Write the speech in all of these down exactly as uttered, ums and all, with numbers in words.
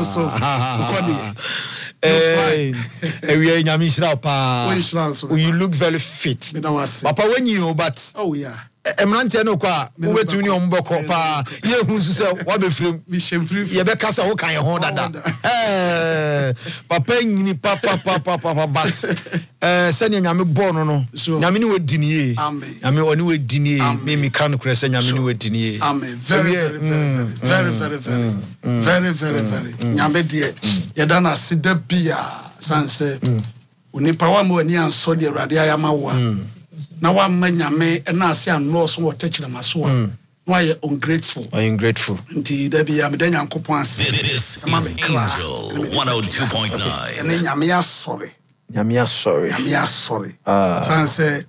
so so. Eh, we are nyamishra pa. You look very fit. Papa when you but oh yeah. Emrante no kwa we tuni omboko pa ye hu so wa be frem mi shemfri ye be kasa wo kan ye ho dada eh papa nyini papa papa papa but eh senya nyame bo no no nyame ni wadi ni ye nyame oni wadi ni ye me mi kan kure senya nyame ni wadi ni ye amen very very very very very very very very nyame de ye da na sida bia sanse onipa wa mo ani anso de awrade ayama wo na wa manyame na ase anno so wo techire maso a no aye ungrateful I ungrateful nti da bia me da nyankopon ase This is Angel one oh two point nine ene nyame ya sorry nyame ya sorry nyame ya sorry ah sanse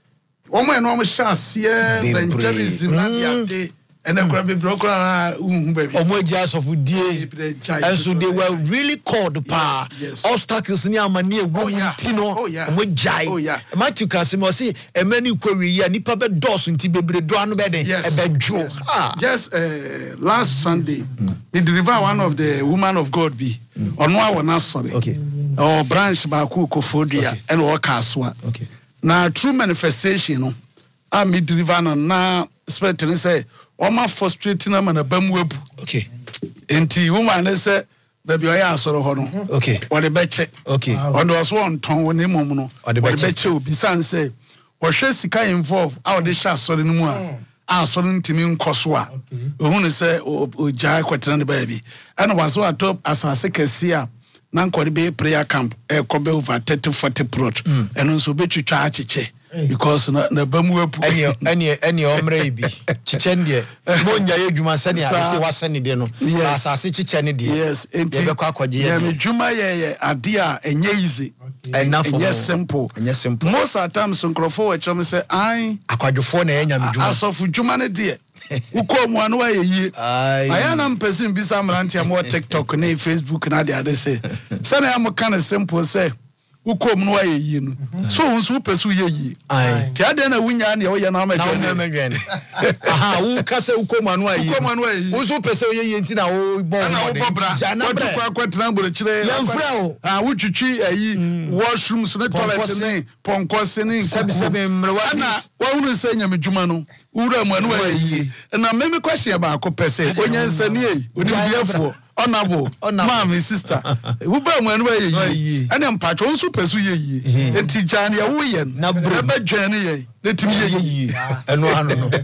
wo mo eno mo sha ase evangelism na dia de ene kura be brokura hu baby omo eja of die and so they were really called pa obstacles ni amani ewu tino omo jai Matthew Kasimo say e many query ya nipa be dos nti bebre do anu be den e be dwo just uh, last Sunday we deliver one of the woman of God be ono a wona sorry okay or branch ba ku kofodia and work aswa okay na true manifestation no a me deliver na spirit ni say Oma frustrating na man abamu abu. Okay. Enti woman say baby oya asoro ho no. Okay. Wo de beche. Okay. On do so on ton woni mom no. Wo de beche obi san say wo hwe sika involve a wo de sha asoro no mu a. Asoro ntimi nkoso a. Ohun say o jai kwetena ne baby. Ana waso atop asase kesi a na nkode be prayer camp e ko be over thirty forty plot. Eno so betwitwa acheche. Because na na bamu apu any any any omre bi chiche ndie mo nya ye dwuma sane a se wasane de no asase chiche ne de yes enti be kwa kwaje ye me dwuma ye ye ade a enye easy enough enye simple enye simple most of times nkrofo we chom say ai akwadwofo na enya me dwuma asofu dwuma ne de uko mu anu aye yi aya na mpesi mbisa mrantia mo TikTok na Facebook na de ade say sane am kan simple say ukom no aye yi no so unsu pesu ye yi ti ade na wunya na ye na ma na na menwen aha wu kase ukom anu aye ukom anu aye unsu pesu ye yi nti na wo bo jana bre kwa kwa tran gboro kire yamfra o ah wutwitwi ayi washroom so na toilet ne ponkose ne sebe sebe mrewa na wa hunu se nyamedwuma no ura mu anu aye yi na meme question ba ko pese onye nsani yi onibiafo honorable mama sister wo ba mu anu aye yi ene mpacho nso pesu ye yi enti jane ya wo ye na ba dwane ye letimi ye yi eno anu no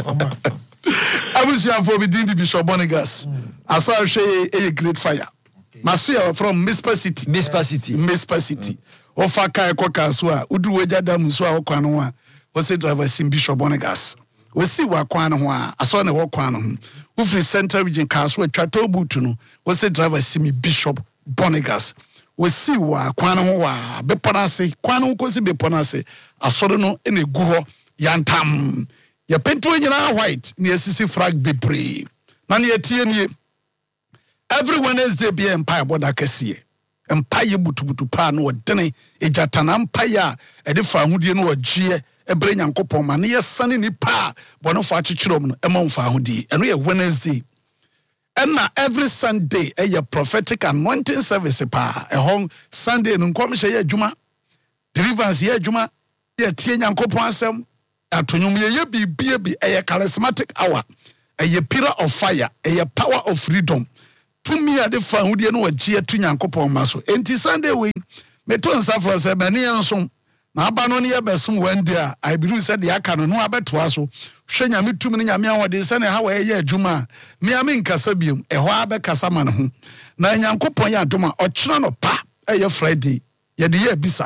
abusia for be di Bishop Bonigas asa hwe e great fire maso from Mispa City Mispa City Mispa City o fa kai koka so a udu wagya dam so a okwan ho a wo se driver sim Bishop Bonigas we si wa kwan ho a aso na wo kwan ho wo free Central Region ka so atwa tobutu no wo se driver sim Bishop Bonigas we si wa kwan ho wa be ponase kwan ho ko si be ponase aso no ene gu ho yantam ya pentu nyina white ni asisi flag be pray na ne tie nie every Wednesday be empire border kese empire butubutu pa no odene ejatana empire a ede fa ahudie no ogie ebre nyankopon ma ne yesane ni pa bono fa chichirom no ema mfa ahudie eno ye Wednesday and na every Sunday a ye prophetic anointing service pa e hon Sunday no nkom hye ye adwuma deliverance ye adwuma ye tie nyankopon asem atonyum ye ye bibie bi a ye charismatic hour a ye pillar of fire a ye power of freedom to me ade fa hudie no ogie tu nyankopon maso enti Sunday we me to nsafro se bani enso na aba no ne ye besom one day I believe said the aka no no abetoa so hwe nyame tumi ne nyame awode se ne ha wa ye adwuma me ame nkasa biem e ho abekasa ma ne ho na nyankopon ya adoma okira no pa e ye Friday ye de ye bisa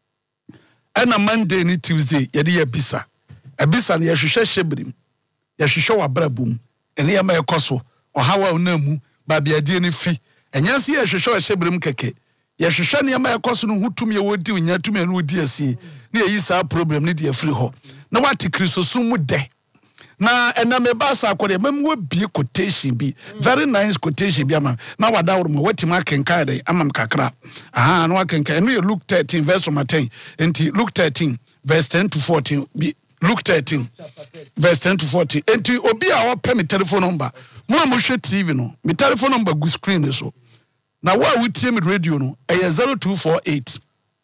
ena Monday ni Tuesday ye de ye bisa ebisa ne ye hwehwe hyebrim ye hwehwe wabrabum ene ye ma ekoso ohawa onamu babiadie ne fi enyanse ye hwehwe hyebrim keke ye hwehwe ne ma ekoso no hutumi ye wodi nya tumi no odi asi ne yi sa problem ne de free ho na wati Kristo mu de na ena me basa akode mem wo bie quotation bi very nice quotation bi ama na wada wo mo wati ma kenka de amam kakra aha no akenka eno ye Luke thirteen verse ten enti Luke thirteen verse ten to fourteen bi Luke thirteen verse ten to fourteen enti obi a wo pe me telephone number mo a mo hwe T V no me telephone number go screen so na wa wutie me radio no ɛyɛ zero two four eight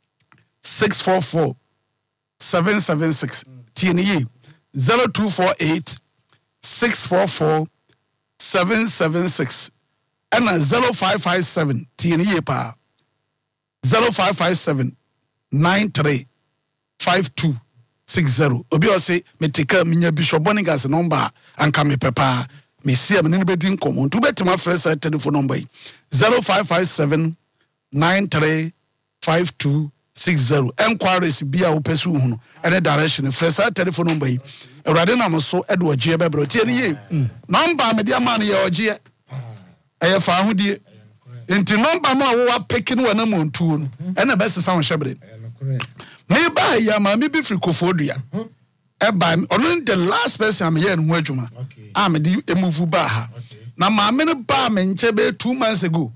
six four four seven seven six tie ne ye zero two four eight six four four seven seven six and zero five five seven tie ne ye pa zero five five seven nine three five two six zero obi o say metika minya Bishop Bonigas number anka me pepa me see me ne be din komo to betima fresh telephone number zero five five seven nine three five two six zero enquiries bia wo pesu hu no ene direction fresh telephone number yi awrade nam so edo ogie bebro tie ne ye number me dia man ye ogie eye fa ahodie enti number ma wo wa picking wa na montu no ene be sesa wo hyebre me ba ya ma me be free kofodua e ba ono the last person am here no adwuma am di emuvu ba ha na ma me ne ba me nche be two months ago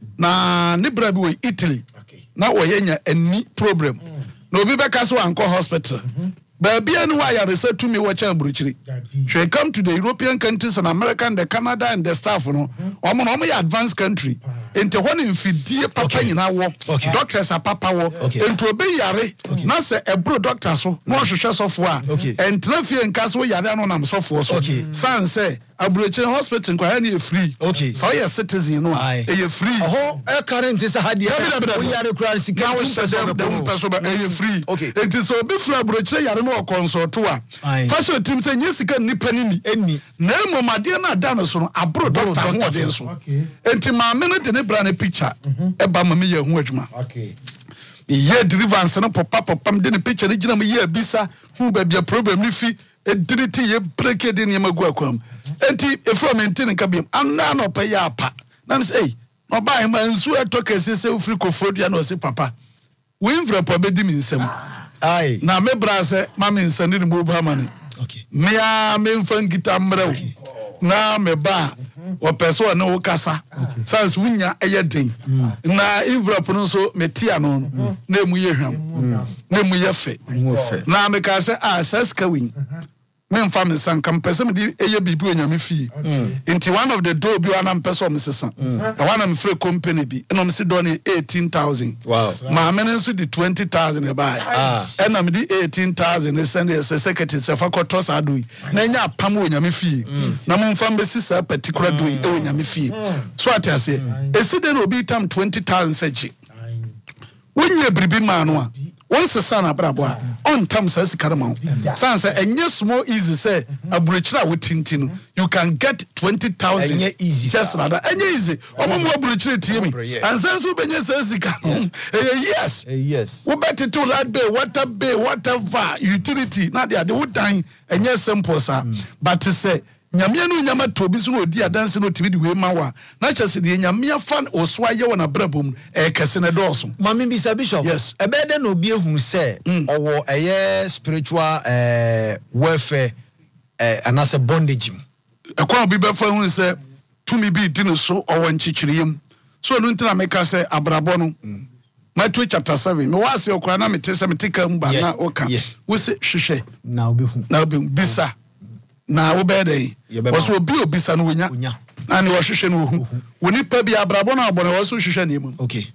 na ne bra bi wo Italy na wo yenya ani problem na obi be ka so anko hospital ba bia no wa ya research to me wo cha buruchiri she come to the European countries and America and the Canada and the staff no omo no omo ya advanced country ente ho ne mfidie papa nyina wo doctors a papa wo ente obi yare na se ebro doctor so no hwehwe sofo a ente na fie nka so yare no nam sofo so san say aburochiri hospital kwa na e free so you citizen no e free ho e current is hadi e yare kura sika wo dem person ba e free ente so obi free aburochiri yare no consult a fashion team say nyesika nipa ni eni na emomade na da no so no abro doctor ho de so ente ma me no de ne bra na picture e ba ma me ye hu adwuma okay ye deliverance no papa papa me de ne picture ni gina me ye abisa hu ba bia problem ni fi e diriti ye break de ne magu akwam enti e from enten ka biem anna no pa ya apa na me say no ba e ma nsu etoka sese ofri kofodua na o se papa we mfra pa be di mi nsem ai na me bra se ma me nsane ni mo ba ma ne okay me a me mfan gita mrew na me ba o person na wo kasa sans wunya eye den na envelope no so metia no na emu ye hwam na emu ye fe na me ka se ah saska win me mfa me san kam pese me di eye bibi onyame fi into one of the door bi wana mpese o me sesa na wana me free company bi na me se do ne eighteen thousand wow ma me nso di twenty thousand e ba e na me di eighteen thousand e send as secretary se fa ko toss adui na nya pam onyame fi na mo mfa me sisa particular do e onyame fi so atase e si de no bi tam twenty thousand seji wonye bribi ma no a once son abrabo a on tam sa sikara ma san say enye small easy say aburochira wotinti no you can get twenty thousand enye easy just like that enye easy omo mo aburochira tie mi and say so benye sa sikara eh yes yes wo bet to land bay water bay whatever utility na dey the wodan enye simple sa but say nyamia no nyama tobi so no odi adanse no tibi di we ma wa na chese de nyamia fan oso aye wona brabom e kese ne doso mami bisa bishop yes ebe de no obi ehun se owo eye spiritual eh warfare eh anase bondage e kwa obi be fa hun se tumi bi di no so owo nchichiriyem so no ntina meka se abrabo no Matthew chapter seven me was e okra na metese metika mba na oka wo se hwehwe na obi hu na obi bisa na wo be dey wo obi obisa no wonya na ne wo hwehwe no hu woni pa bi abrabo na abone wo so hwehwe na emu okay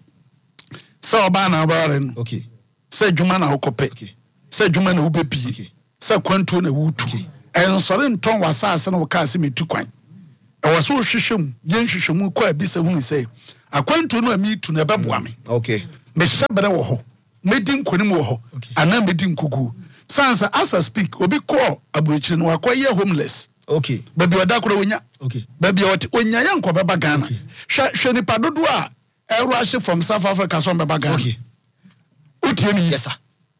se oba na abare no okay se dwuma na hokope okay se dwuma na wobebi okay se kwantu na wutu en sore nton wasase na wo ka se metu kwan e wo so hwehwem yen hwehwem ko abisa hu se akwantu no amitu na beboa me okay me hyabere wo ho medi nkonim wo ho ana medi nkugu sansa as I speak obi call aburochiri no akoye homeless okay baby oda koro wonya okay baby ot onya ye nko beba Ghana hwe hwe ni padodo a eru ahye from South Africa so beba Ghana okay utie mi yes sir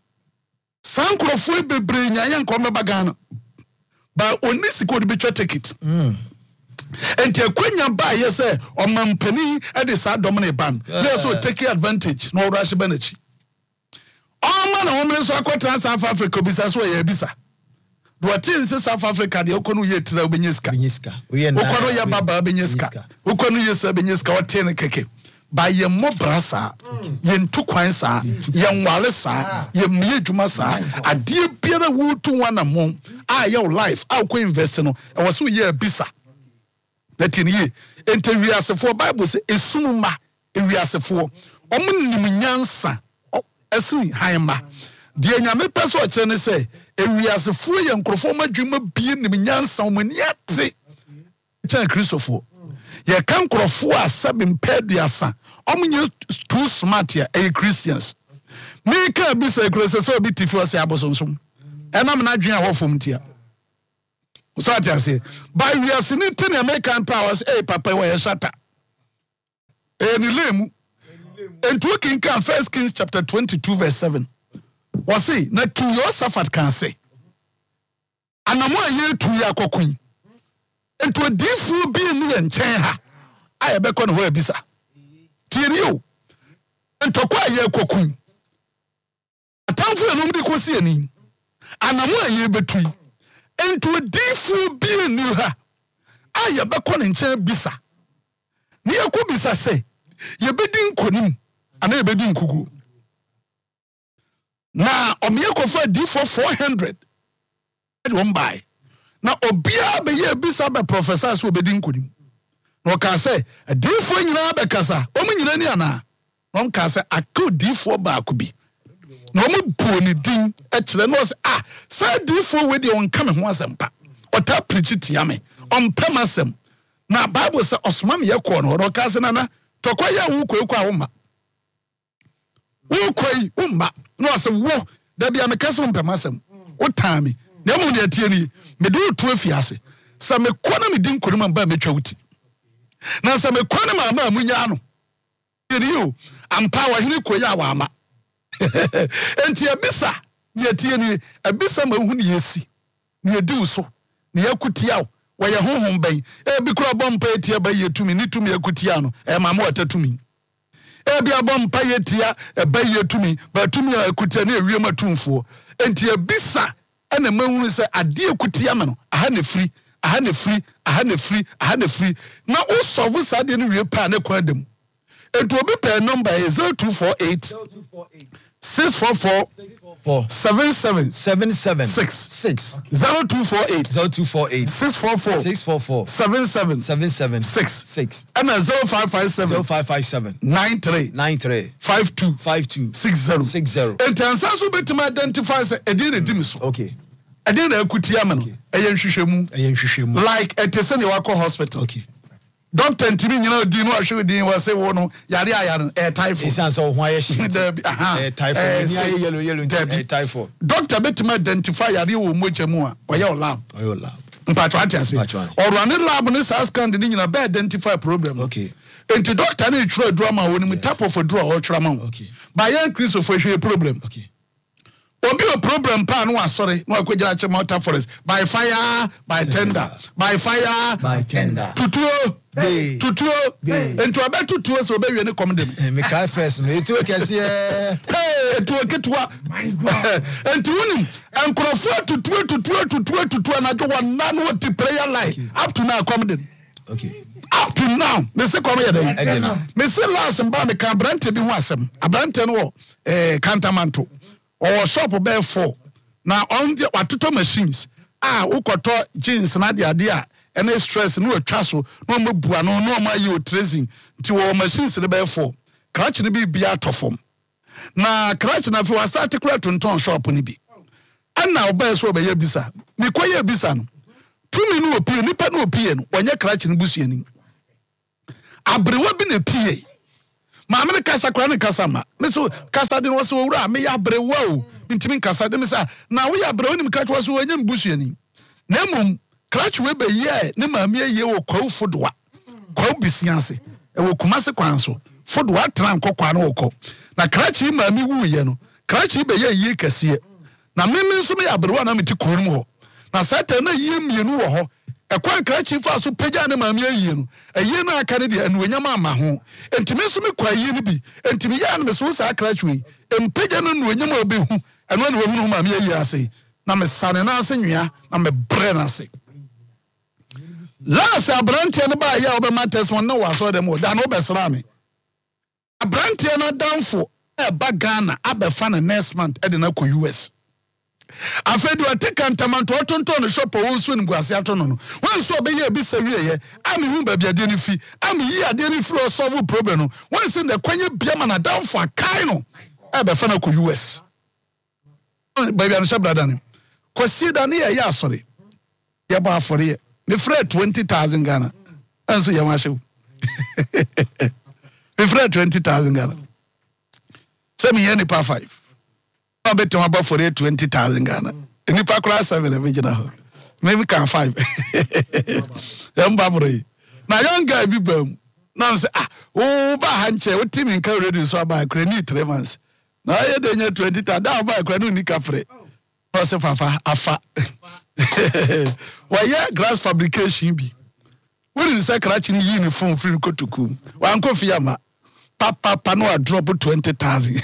sankrofo bebre nya ye nko beba Ghana ba onisi ko de betwa ticket mm enti akwanya ba ye se omampani e de sa dom na ban they so take advantage no rush benachi Oma na homle so akota South Africa bisa so ye bisa. Do atin se South Africa de okonu ye tira obenyeska. Benyeska. Oye na. Okonu ye baba obenyeska. Okonu ye se obenyeska otin keke. Ba ye mo brasa, ye ntu kwan sa, ye nwale sa, ye mie dwuma sa, ade biara wo tu wana mo, a your life, a ko invest no, e wo so ye bisa. Let in ye. Enter we as for Bible say esumma ewiasefo omo nim nyansa esini hanma de nyame peso kire ne se ewiasefo ye nkrofo madwuma bie nim nyansa omani ate kire Christopher ye kan nkrofo a seven pediasa omo nye too smart ya e Christians me ka bi se Christopher so bi tifi o se abosonsom enam na adwen a hofom tia so atiase by we are seeing ten American powers eh papa we shata eh ni lemu and to King can First Kings chapter twenty-two verse seven was say na King Jehoshaphat can say anamo aye tu ya kokun ento difu bi ni enchen ha aye be ko no ho abisa tieni o ento kwa aye kokun atamfu enum di kosi ani anamo aye betui ento difu bi ni ha aye be ko ne nchen bisa ni akubisa say ye bedin konim ana ye bedin kugu na omiye kofa di for four hundred e won buy na obia be ye bisa be professor so bedin konim no ka say di for nyina be kasa o mu nyina ni ana no ka say akọ di for ba akubi na o mu bu ni din e kire no say ah say di for we de on come ho asempa o ta preach tia me on pemasem na Bible say osoma me ye ko no ro ka say na na tokoya wu kwekwa awoma wu kwai umma no ase wo da bia me kase mpamasem wo taami na mu ne atie ni me do tu afiase sa me kona me din konima ba metwa wuti na sa me kona ma ma munya no yeri yo ampa wa hini koya wa ama enti abisa ne atie ni abisa ma hu ne yesi ne edi uso ne yakutia wa ye honhom ban e bi kura bompa etia ba yetumi ni tumi yakutia no e ma ma watatumi e bi abompa yetia e ba yetumi ba tumi yakutia na ewiem atumfo enti abisa ena mahunu se ade yakutia me no aha na free aha na free aha na free aha na free na wo solve sade no wie pa na kwadam enti obi pe number is zero two four eight six four four four seven seven seven seven six six zero two four eight zero two four eight six four four six four four seven seven seven seven six six and zero five five seven zero five five seven nine three nine three five two five two six zero six zero. And Tansasu betima identify say edi redeem so. Okay. Edi na akutia me no. Eye nhwehwemu. Eye nhwehwemu. Like etese ne wako hospital. Okay. Doctor ntimi nyina di no ahwe di wa say wo no yare ayare eh typhoid. Isan so ho aye shit. Eh typhoid. Ni aye yellow yellow eh typhoid. Doctor betima identify yare wo moja mu a oye lab. Oye lab. Mpatwa atiase. Or run lab ne sa scan ni nyina be identify problem. Okay. Enti doctor na try drama woni mu type of draw or trauma. Okay. By young Christopher hwe problem. Okay. Obi a problem pa no asore no akwagina che mountain forest by fire by tender by fire by tender tutuo be tutuo be ento abe tutuo so be wie ne kom dem me kai first no etuo kese eh hey etuo ketwa my god ento unim enkrofo tutuo tutuo tutuo tutuo na jo wana no ti prayer line up to now kom dem okay up to now me se kom ye dem me se last mba me kan brante bi ho asem abrante no eh kantamanto or shop be four na on the watoto machines ah ukoto jeans na de ade a ene stress no atwa so no mabua no no ma yi o tracing nti wo machines de be four crutch ne bi bia tofom na crutch na fi wasa articulate tonton shop ne bi ana oba so be ye bisa me koye bisa no tumi no opie nipa no opie no onye crutch ne busuani abrewa bi na pie maame ne kasa kwa ne kasa ma me so kasa de no so wura me ya brewa o ntimi kasa de me sa na wo ya brewa ni me katwa so onye mbusuani na mum crutch we be ye ne maame ye wo kwa fodoa kwa bisianse e wo kumase kwan so fodoa tran kokwa na woko na crutch maame wu ye no crutch be ye ye kase na me me so me ya brewa na me ti korum ho na satan na ye mienu wo ho ekwan krachi fa so pagya ne maame ayi no ayi na aka ne de anuonyam ama ho entimi so me kwa ayi ne bi entimi ya ne so sa krachi we empagya no anuonyam obehu eno na wehunu maame ayi ase na me sane na ase nwia na me bre na ase last abrante ne ba ya obe matters won na waso dem da no be sra me abrante na danfo e ba Ghana abefa na next month e de na ko U S Afei do take antamanto otonto no shop wo nso ni guase ato no no. Won so obeye bi sawie ye. Ami hu ba bia de ni fi. Ami yi ade ni free solve problem no. Won sin the kwanye bia ma na down for kai no. E be fa na ko U S. Ba bia no sha brada ni. Kwasi da ne ye ya asore. Ye ba afore ye. Me free twenty thousand Ghana. Anso ye ma hyew. Me free twenty thousand Ghana. Se me ye ni pa five. I bet you about for twenty thousand Ghana. Any pa class seven original. Maybe can five. Them babri. Now young guy be boom. Now say ah oh ba hanche what team in can ready so buy credit three months. Now you dey twenty thousand that buy credit ni kafre. No say papa afa. Why yeah glass fabrication be. When you say scratch ni uniform free ko to kum. Wan ko fiama. Papa pano a drop twenty thousand.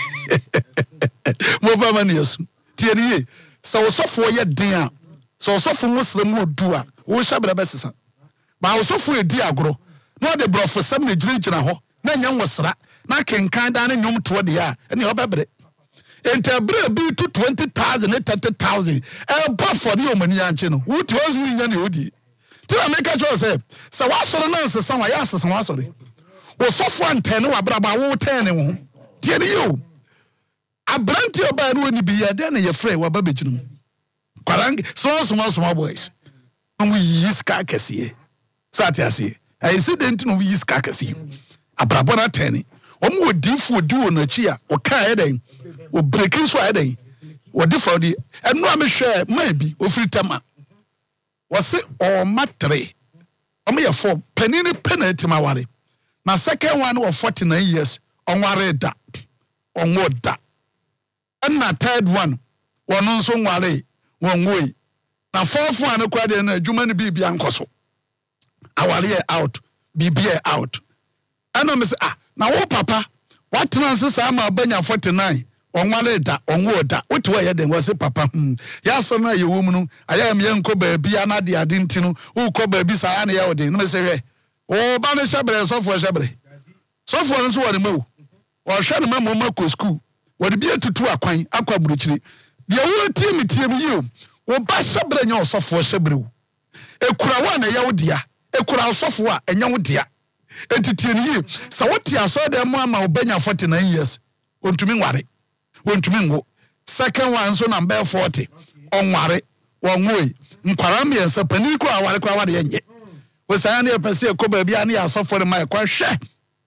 Mobile money yes. Tieni so osofo ye den a so osofo muslim odu a wo hyabra besesa. Ba osofo edi agro. No de brofo sam na giringina ho. Na nya nwosra. Na kenkan da na nyom to de a. Ene obebre. Ente bre bi to twenty thousand thirty thousand. E ba for the omani anche no. Wo ti wazu nya na odi. Ti na make sure say so wasoro na nsesa wa ya asesa wasoro. Wo sofo antene wa braba wo ten ne wo. Tieni yo. Abranti oba no ni biya de na ye frɛ wa babejinu kwarange so small small boys no we use ka kese sati ase I see dent no we use ka kese abrabo na ten omo odifo odi wo na chi a o ka eden o breaking so eden o di for di eno am hwɛ ma bi o free tama wo se o matre omo ye for penini penalty ma ware na second one of forty-nine years on ware da on woda. And na third one, one on so ware, one way. Now fourth one, a quad and a Juman be biancoso. Our year out, be beer out. And I'm say, ah, now, oh, papa, what trances am a benya forty-nine, on wale da, on water, what way then was it, papa? Yes, so now you woman, I am young cobe, biana di adintino, who cobe bisayani yaudi, no say, oh, banishabre, software shabre. Software is what the move. Or shall mamma mako school. What be to two aquine, aqua bruchly. The old team, team you, or bash shabre and your software shabru. A kurawana yaudia, a kura software and yaudia. Entertain you. So what you saw them mamma benya forty-nine years. Want to me worry. Want to me go. Second one so number forty. On worry. One way. Nkwami and Sapaniko, our quality yenye. Was I near Pessia Cobabiani or software my question?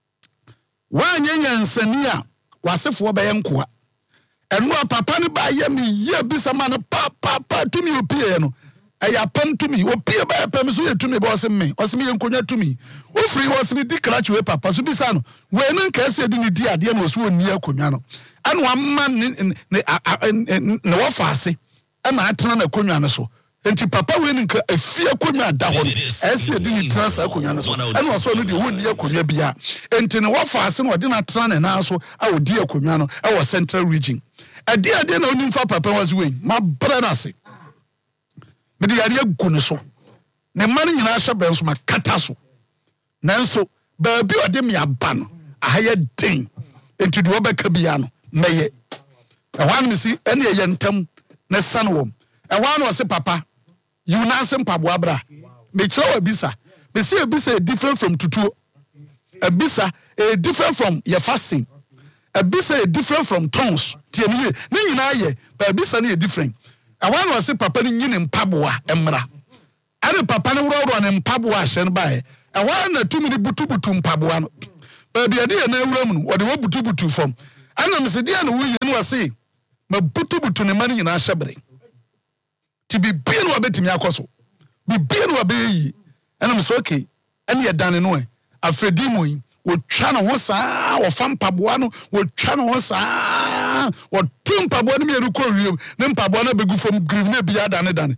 One young and Sania. Wase fo ba yankwa enu papa ne ba ye me ye bisa ma no pa pa pa tumi opie no eya pam tumi opie ba pam so ye tumi ba ose me ose me yankonya tumi wo free was me di krachi we papa so bisa no we ne nka se di ni di ade na so oni akonwa no anu amma ne ne wo faase na atena na akonwa no so enti papa we ne nka afie akonwa da ho ese di ni trans akonwa no so anu so no di woni akonwa bia enti ne wo faase no de na atena na so a odi akonwa no e wo central region ade ade na oni fa papa was we ma bra na se me di yare agu ne so ne man nyina hye ben so ma kata so nanso ba bi ode me aba no ahaye den enti do obeka bia no meye e wan me si ene ye ntam ne san wom e wan no se papa you na sem pabo abra me kire wa bisa me say bisa different from tutu a bisa a different from your fasting a bisa different from tongues tie me ne nyina ye ba bisa ne different e wan no se papa ni nyine mpabo a emra ane papa ne woro ne mpabo a hye ne bae e wan na tumi ni butubutu mpabo ano ba bia de na ewura mu wode wo butubutu fom ana me se de na wo yi no wase ma butubutu ne mani nyina hyebre ti bi bi no abetimi akoso bi bi no abeyi ana me so okay ane ye dane no e afredi mo yi wo twa no ho saa wo fam pabo ano wo twa no ho saa wo tum pabo no me eruko wiem ne mpabo no begu fom grim na bia dane dane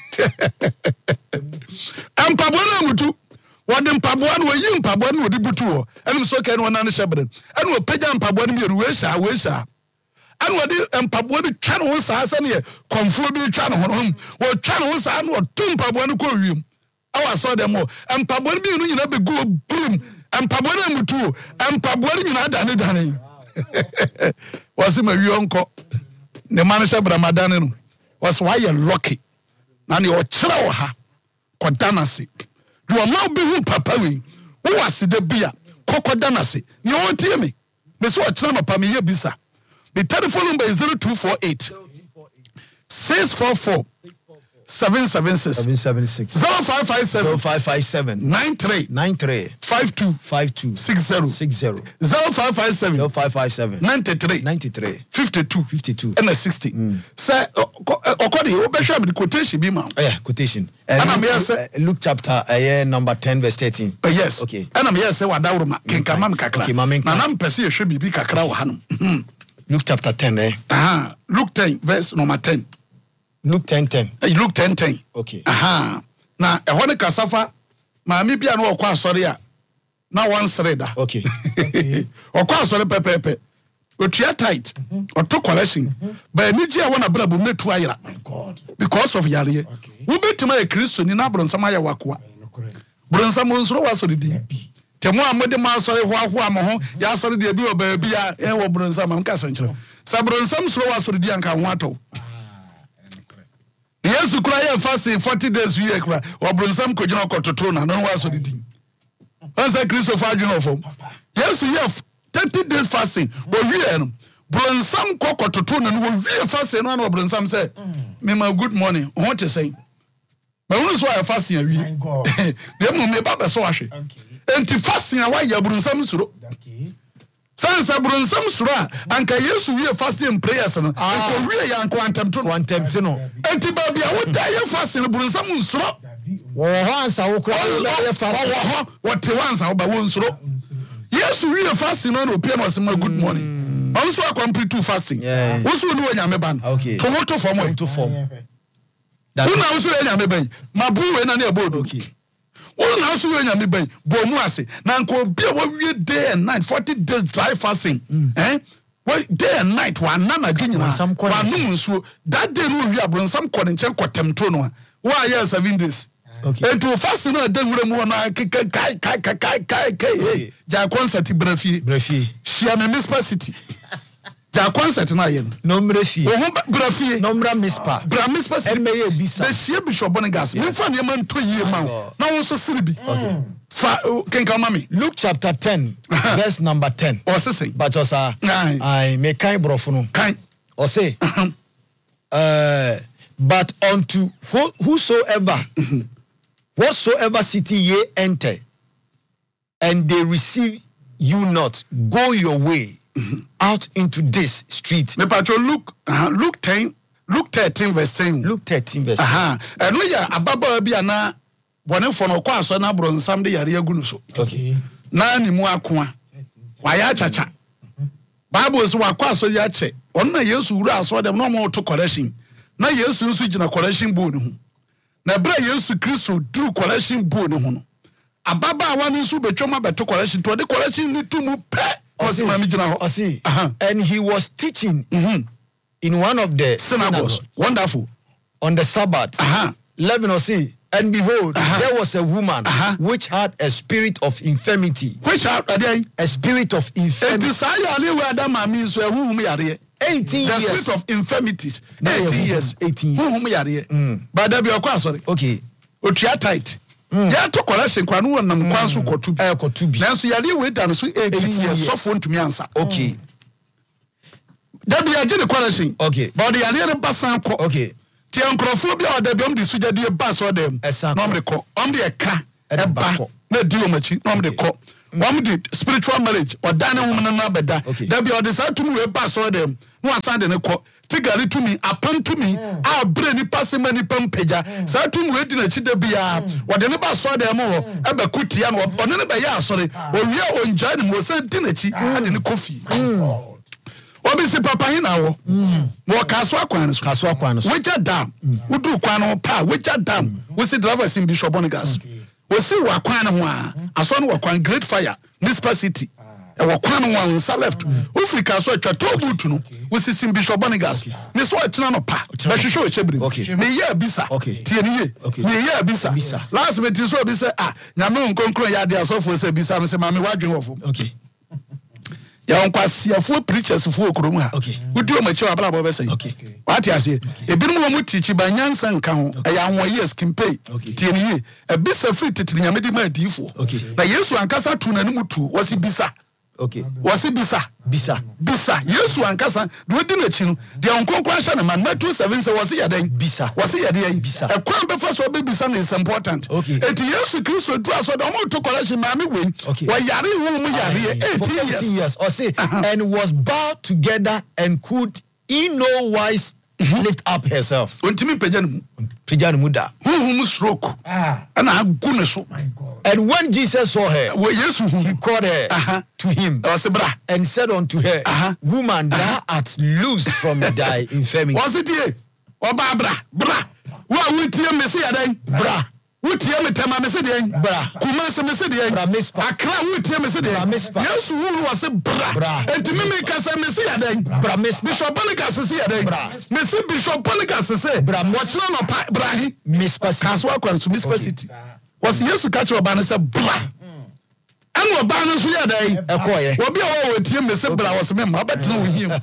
am pabo no mutu wode mpaboa no yi mpaboa no wodi butu ho enum so kan wona no hyebren enu opagya mpaboa no yeru we sha we sha anu wode mpaboa no twa no ho saa se ne konfo bi twa no ho wo twa no ho saa no tum mpaboa no ko wiem awa so dem ho mpaboa no bi no nyina begu brum mpaboa no mutu mpaboa no nyina dane dane wase ma wi onko ne man hyebra madane no was why you lucky na ne o kire wo ha kodanase do ma be hu papa we wo wasede bia kokodanase ne o tie me me so o kire no pa me ye bisa the telephone number is zero two four eight six four four seven seven six seven seven six zero five five seven zero five five seven nine three nine three five two five two six zero six zero zero five five seven zero five five seven ninety three ninety three fifty two fifty two and sixty. Say, okodi o be share me quotation bi ma. Oh yeah, quotation. And I'm here say Luke chapter uh, number ten verse thirteen. Uh, yes. Okay. And I'm here say wadawro ma kenka mam kakra. Okay, mama. Na nam pese ehwe bibi kakra wo hanum. Luke chapter ten eh. Ah, Luke ten verse number ten. Luke ten ten. Luke ten ten. Okay. Aha. Na ehwo ne kasafa maami bia no okwa asore a na wan sreda. Okay. Okwa asore pepepe. Otua tight. Oto collection. But ni je wona bra bu metu ayira. Because of yare. Wo betima e Kristo ni na bronsam aya wakoa. Bronsam nsoro wasori di. Temo amode ma asore ho aho am ho ya asore de bi oba bia e wo bronsam am ka so nkyere. Sa bronsam soro wasori di anka ho ato. Yesu kura ye fasting forty days we kura wo bronsam kojina kototo na no wasori di. Ansa Kristo fa adwene ofom. Yesu ye thirty days fasting wo wie no bronsam kokototo na no wo wie fasting no na bronsam say me my good morning what to say me wonu so ya fasting a wie dem mo me ba be so ahwe enti fasting a wa ya bronsam suro sansa bronsam suro anka Yesu wie fasting prayers no ko wie ya anko antemto no antemto no enti ba bia wo da ye fasting bronsam suro wo ho ansa wo kura ye fasting wo ho wo te wansa wo ba wo suro Yes, we are fasting on opium was my good morning. Also a complete two fasting. Also do nyame ban. Okay. Tomato form to form. That one also nyame ban. Mabu we na na board okay. One also nyame ban. Bo mu ase. Na nko bia we day and night forty days dry fasting. Eh? What day and night one na na ginyina. One no nso that day no we abron some kone nche kwatem to no. Why yes seven days. Okay. And to fast no den wure mu na kai kai kai kai kai kai ja concert brafi brafi shia me mispa city ja concert na yen no mrefi o ho brafi no mra mispa bra mispa city me ye bisa the shia bishop Bonigas me fa ne man to yie ma na won so siri bi okay fa kenka mami Luke chapter ten verse number ten o se say but osa ai me kai brofo no kai o say uh but unto who, whosoever whatsoever city ye enter, and they receive you not, go your way mm-hmm. out into this street. Me patro Luke, uh, Luke ten, Luke thirteen verse ten. Luke thirteen verse ten. Aha. And we are ababa bi ana bone for no kwa so na bronsam de yare agunu so. Okay. Na ni mu akoa. Wa ya chacha. Bible so wa kwa so ya che. On na Yesu wura so dem no mo to correction. Na Yesu nso gina correction bo ne ho. Na bra Yesu Kristo duru correction bo ne ho no. Ababa awa ni nso betwoma beto correction to the correction ni to mu pe. Osi ma mi gina ho. Osi. And he was teaching mm-hmm. in one of the synagogues. Synagogues. Wonderful. On the Sabbath. Uh-huh. eleven Osi. And behold, uh-huh. there was a woman uh-huh. which had a spirit of infirmity. Which had uh, a spirit of infirmity. eighteen the years. The spirit of infirmities. eighteen years. eighteen years. Mm. But there be a sorry. Okay. Otua tight. Ya to correction kwa no nam kwan so kotu. Eh kotu bi. Nanso yare we dan so eighteen years so for ntumi ansa. Okay. There be a gene correction. Okay. But the yare basan ko. Okay. Ti ankrofo bi o da bi om di suja di ba so dem. No me ko. Om di eka e ba na di o machi no me ko. Om di spiritual marriage or dan woman na beda. There be o decide to me ba so dem. No asan de ne ko. Tigari to me upon to me a brain ni pass many pampeja. Sa to me di na chi da bia. O de ne ba so dem o e ba kutia no o ne ba ya sorry. O wi o nja ni mo se di na chi ade ne kofi. Obi si papa hin na wo wo kaso akwan so kaso akwan so weja dam wudu kwan no pa weja dam we si driver sim Bishop Bonigas we si wa kwan no a aso no wa kwan great fire Mispa City e wa kwan no one sa left we fi kaso atwa tobutu no we si sim Bishop Bonigas ne so atena no pa ba hwehwe chebiri me ye bisa tie ne ye me ye bisa last minute so bi say ah nyame nkonkron ya de asofo say bisa me say mame wadwen wofo okay ya on kwasiafo preachers fo okrom ha wudi o machi abla bo be say what you say ebinum mo teach ba nyansa nka ho ya anwoye skimpe tie ni e bisa free titiri nyamedi ma adifo na Yesu ankasa tu na nimu tu wasi bisa okay wasi bisa bisa bisa Yesu ankasa de wodi na chi no de onkonkon ahya na man Matthew seven say wasi yaden bisa wasi yaden bisa e kwan be fa so be bisa na is important eti Yesu Kristo du aso de mo to collection ma me wen wa yare wo mu yare eighteen years or say and was bowed together and could in no wise lift up herself. Ontimi pejanu mu. Pejanu mu da. Huhum stroke. Ah. Ana agu ne so. And when Jesus saw her, well, yes, he called her uh-huh. to him and said unto her, uh-huh. Woman, thou art loose from thy infirmity. Was it here? Oba bra, bra. Wa wutie me se yaden? Bra. Wutie me tema me se den? Bra. Kuma se me se den? Bra mispa. Akra wutie me se den? Bra mispa. Yesu wu was bra. Bra. Enti me me kasa me se yaden? Bra mispa. Bishop Boniface se yaden? Bra. Me se Bishop Boniface se. Bra. What's no pa bra hi? Mispa. Kaswa kwa so mispa city. Was Yesu catch oba ne se bra. Anu oba ne so yaden? Ekoye. Obi a wo wutie me se bra was me ma betre wo him.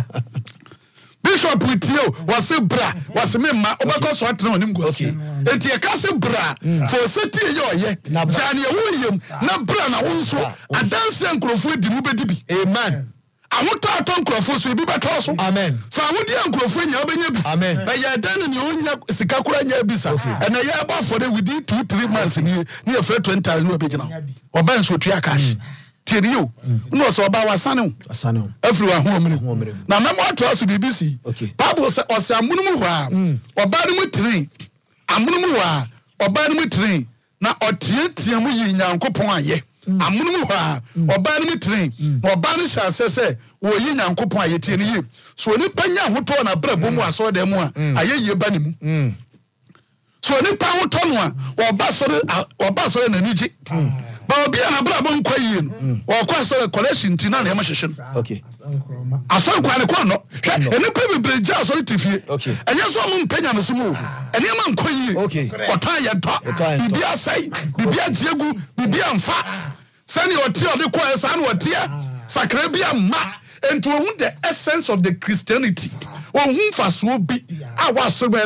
Bishop Witio was a bra, was a member of a cost what on him goes. And the castle bra for city yo ye, Johnny William, na bra na also a dancing crowfoot the Rubedi. Amen. I want to talk crowfoot so be better also. Amen. So I would young crowfoot yabi. Amen. But you are done in your own Sikakura Yabisa, and I have for them within two, three months in here near fair twenty thousand or bands with your cash. Tell you, no, so about Wasano, Asano, everyone home. Now, number one to us to B B C. Okay. Bible says, or say, Amunumuwa, or Badimu tree, Amunumuwa, or Badimu tree. Now, or Tiamu Yin Coupon ye, Amunumuwa, or Badimu tree, or Banisha says, or Yin Coupon ye, ten ye. So, any panya who torn a bread, I saw them one, I ye banim. So, any power tonwa, or Basso, or Basso and Niji. But be an abrabon quayin or quite a collection to none emission. Okay. I saw quite a corner. And the baby bridge just on T V. Okay. And yes, one penny on the smooth. And your man quayin. Okay. Or tired talk. Be a say, be a jagu, be a fat. Send your tear the choir, son, what tear. Sacrabia ma. And to the essence of the Christianity. Or whom fast will be. I was so